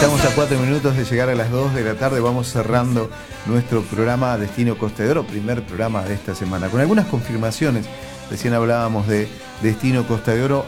Estamos a 4 minutos de llegar a las 2 de la tarde. Vamos cerrando nuestro programa Destino Costa de Oro, primer programa de esta semana, con algunas confirmaciones. Recién hablábamos de Destino Costa de Oro,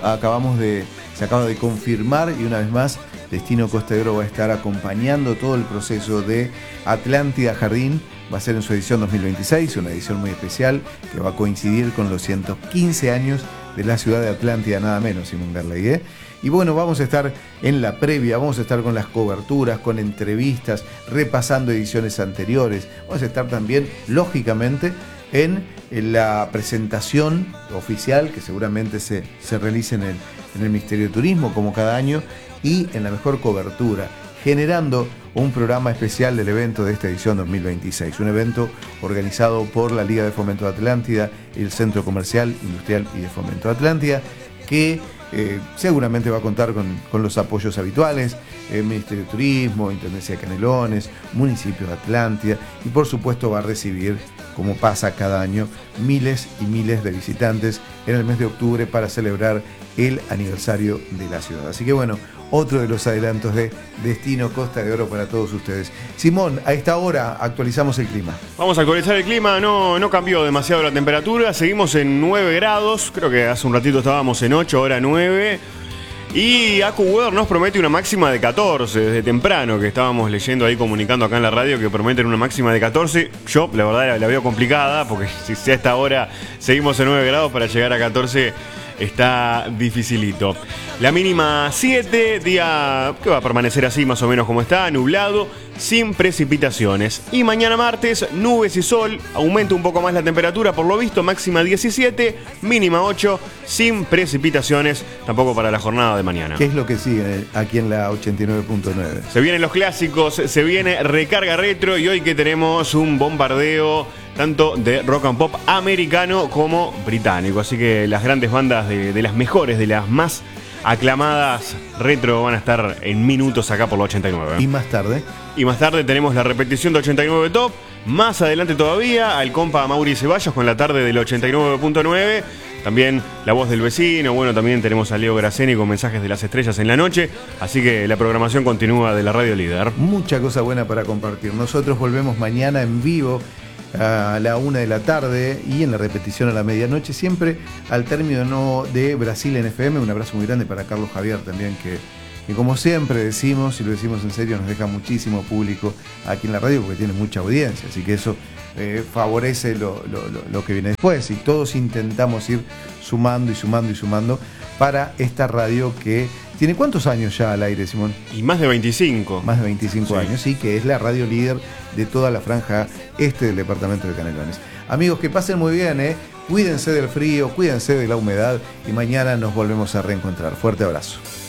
se acaba de confirmar y una vez más Destino Costa de Oro va a estar acompañando todo el proceso de Atlántida Jardín. Va a ser en su edición 2026, una edición muy especial que va a coincidir con los 115 años de la ciudad de Atlántida, nada menos, Simón Garley, ¿eh? Y bueno, vamos a estar en la previa, vamos a estar con las coberturas, con entrevistas, repasando ediciones anteriores. Vamos a estar también, lógicamente, en la presentación oficial que seguramente se realice en el Ministerio de Turismo, como cada año, y en la mejor cobertura, generando un programa especial del evento de esta edición 2026. Un evento organizado por la Liga de Fomento de Atlántida, el Centro Comercial, Industrial y de Fomento de Atlántida, que seguramente va a contar con los apoyos habituales, Ministerio de Turismo, Intendencia de Canelones, Municipio de Atlántida, y por supuesto va a recibir, como pasa cada año, miles y miles de visitantes en el mes de octubre para celebrar el aniversario de la ciudad. Así que bueno, otro de los adelantos de Destino Costa de Oro para todos ustedes. Simón, a esta hora actualizamos el clima. Vamos a actualizar el clima, no cambió demasiado la temperatura, seguimos en 9 grados, creo que hace un ratito estábamos en 8, ahora 9. Y AccuWeather nos promete una máxima de 14, desde temprano que estábamos leyendo ahí, comunicando acá en la radio que prometen una máxima de 14. Yo, la verdad, la veo complicada, porque si a esta hora seguimos en 9 grados para llegar a 14... está dificilito. La mínima 7, día que va a permanecer así más o menos como está, nublado, sin precipitaciones. Y mañana martes, nubes y sol, aumenta un poco más la temperatura, por lo visto máxima 17, mínima 8, sin precipitaciones, tampoco para la jornada de mañana. ¿Qué es lo que sigue aquí en la 89.9? Se vienen los clásicos, se viene Recarga Retro y hoy que tenemos un bombardeo tanto de rock and pop americano como británico. Así que las grandes bandas de las mejores, de las más aclamadas retro van a estar en minutos acá por la 89. ¿Y más tarde? Y más tarde tenemos la repetición de 89 Top. Más adelante todavía al compa Mauri Ceballos con la tarde del 89.9. También La Voz del Vecino. Bueno, también tenemos a Leo Graceni con Mensajes de las Estrellas en la noche. Así que la programación continúa de la Radio Líder. Mucha cosa buena para compartir. Nosotros volvemos mañana en vivo a la 1 de la tarde y en la repetición a la medianoche, siempre al término de Brasil en FM. Un abrazo muy grande para Carlos Javier también, que como siempre decimos, y lo decimos en serio, nos deja muchísimo público aquí en la radio porque tiene mucha audiencia, así que eso favorece lo que viene después, y todos intentamos ir sumando y sumando y sumando para esta radio que tiene ¿cuántos años ya al aire, Simón? Y más de 25. Más de 25 sí. Años, sí, que es la radio líder de toda la franja este del departamento de Canelones. Amigos, que pasen muy bien, cuídense del frío, cuídense de la humedad y mañana nos volvemos a reencontrar. Fuerte abrazo.